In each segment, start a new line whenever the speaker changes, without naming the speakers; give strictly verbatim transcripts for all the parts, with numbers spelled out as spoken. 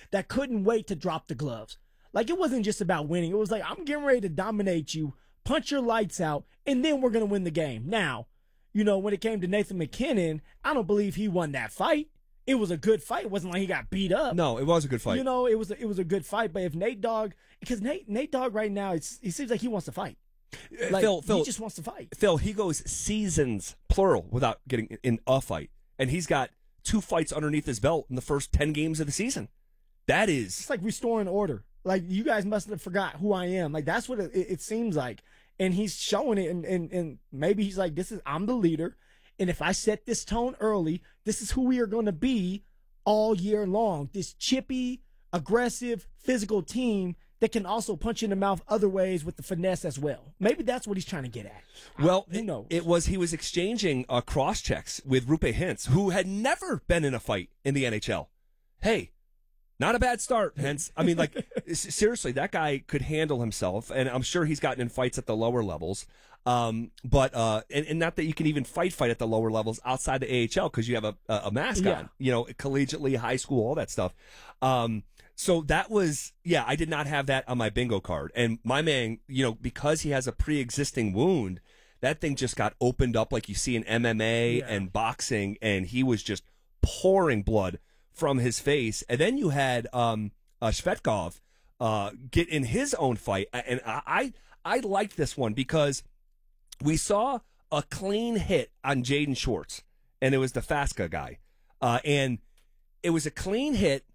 that couldn't wait to drop the gloves. Like, it wasn't just about winning. It was like, I'm getting ready to dominate you, punch your lights out, and then we're going to win the game. Now, you know, when it came to Nathan MacKinnon, I don't believe he won that fight. It was a good fight. It wasn't like he got beat up.
No, it was a good fight.
You know, it was a, it was a good fight. But if Nate Dogg, because Nate Nate Dogg right now, it's, he seems like he wants to fight. Like,
Phil, Phil,
he just wants to fight.
Phil, he goes seasons, plural, without getting in a fight. And he's got two fights underneath his belt in the first ten games of the season. That is...
It's like restoring order. Like, you guys must have forgot who I am. Like, that's what it, it seems like. And he's showing it, and, and, and maybe he's like, this is, I'm the leader. And if I set this tone early, this is who we are going to be all year long. This chippy, aggressive, physical team that can also punch you in the mouth other ways with the finesse as well. Maybe that's what he's trying to get at.
Well,
who knows?
It, it was he was exchanging uh, cross checks with Rupe Hintz, who had never been in a fight in the N H L. Hey, not a bad start, Hintz. I mean, like, seriously, that guy could handle himself, and I'm sure he's gotten in fights at the lower levels. Um, but uh, and, and not that you can even fight fight at the lower levels outside the A H L because you have a a mask
yeah.
on, you know, collegiately, high school, all that stuff. Um, so that was, yeah, I did not have that on my bingo card. And my man, you know, because he has a pre-existing wound, that thing just got opened up like you see in M M A
yeah.
and boxing, and he was just pouring blood from his face. And then you had um, uh, Shvetkov uh, get in his own fight. And I, I, I liked this one because we saw a clean hit on Jaden Schwartz, and it was the Fasca guy. Uh, and it was a clean hit,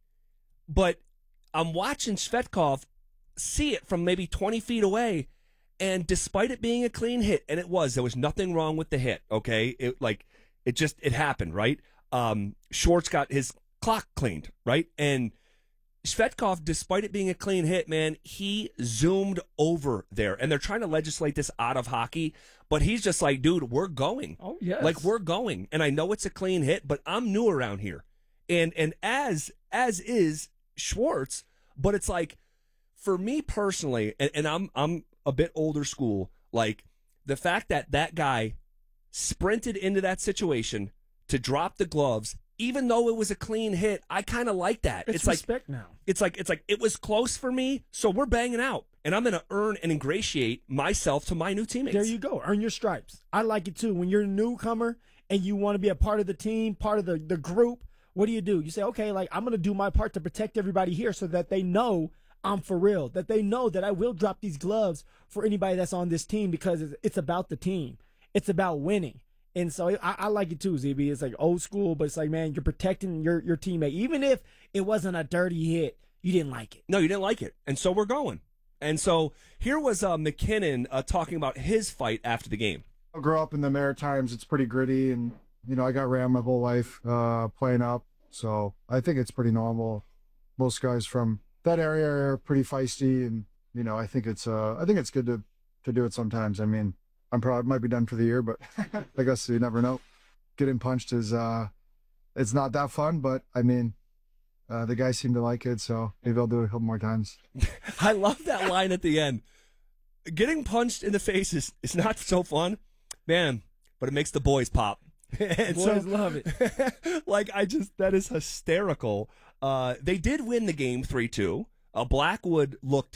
but I'm watching Shvetkov see it from maybe twenty feet away, and despite it being a clean hit, and it was, there was nothing wrong with the hit, okay? It like it just it happened, right? Um, Schwartz got his clock cleaned, right? And Shvetkov, despite it being a clean hit, man, he zoomed over there. And they're trying to legislate this out of hockey, but he's just like, dude, we're going.
Oh, yes.
Like, we're going. And I know it's a clean hit, but I'm new around here. And and as as is Schwartz, but it's like, for me personally, and, and I'm I'm a bit older school, like, the fact that that guy sprinted into that situation to drop the gloves, even though it was a clean hit, I kind of like that.
It's,
it's
respect
like,
now.
It's like, it's like, it was close for me, so we're banging out. And I'm going to earn and ingratiate myself to my new teammates.
There you go. Earn your stripes. I like it too. When you're a newcomer and you want to be a part of the team, part of the, the group, what do you do? You say, okay, like, I'm going to do my part to protect everybody here so that they know I'm for real, that they know that I will drop these gloves for anybody that's on this team because it's, it's about the team. It's about winning. And so I, I like it too, Z B. It's like old school, but it's like, man, you're protecting your, your teammate. Even if it wasn't a dirty hit, you didn't like it.
No, you didn't like it. And so we're going. And so here was uh, MacKinnon uh, talking about his fight after the game.
I grew up in the Maritimes. It's pretty gritty. And, you know, I got ran my whole life uh, playing up. So I think it's pretty normal. Most guys from that area are pretty feisty. And, you know, I think it's uh, I think it's good to, to do it sometimes. I mean, I'm probably might be done for the year, but I guess you never know. Getting punched is, uh, it's not that fun, but I mean, uh, the guys seem to like it, so maybe I'll do it a couple more times.
I love that line at the end. Getting punched in the face is, is not so fun, man, but it makes the boys pop. And
boys
so,
love it.
Like, I just, that is hysterical. Uh, they did win the game three two. Uh, Blackwood looked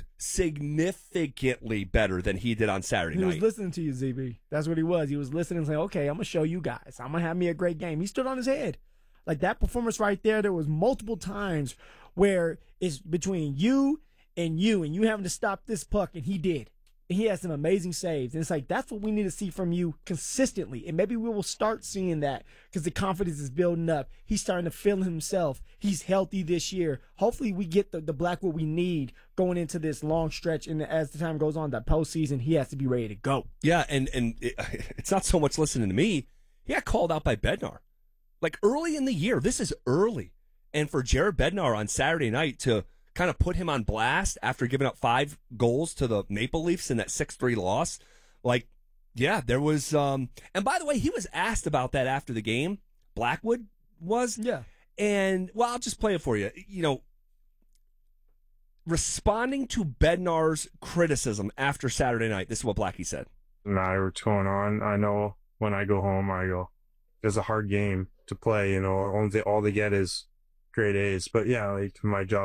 significantly better than he did on Saturday
he
night.
He was listening to you, Z B. That's what he was. He was listening and saying, okay, I'm going to show you guys. I'm going to have me a great game. He stood on his head. Like, that performance right there, there was multiple times where it's between you and you, and you having to stop this puck, and he did. And he had some amazing saves. And it's like, that's what we need to see from you consistently. And maybe we will start seeing that because the confidence is building up. He's starting to feel himself. He's healthy this year. Hopefully we get the, the Blackwood we need going into this long stretch. And as the time goes on, that postseason, he has to be ready to go.
Yeah, and, and it, it's not so much listening to me. He got called out by Bednar. Like, early in the year. This is early. And for Jared Bednar on Saturday night to kind of put him on blast after giving up five goals to the Maple Leafs in that six three loss. Like, yeah, there was, um, and by the way, he was asked about that after the game. Blackwood was.
Yeah.
And, well, I'll just play it for you. You know, responding to Bednar's criticism after Saturday night, this is what Blackie said.
No matter what's going on, I know when I go home, I go, it's a hard game to play, you know, all they, all they get is grade A's. But yeah, like, my job